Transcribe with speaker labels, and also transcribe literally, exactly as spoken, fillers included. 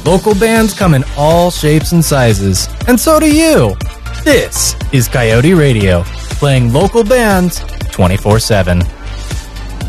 Speaker 1: Local bands come in all shapes and sizes, and so do you. This is Coyote Radio, playing local bands twenty-four seven.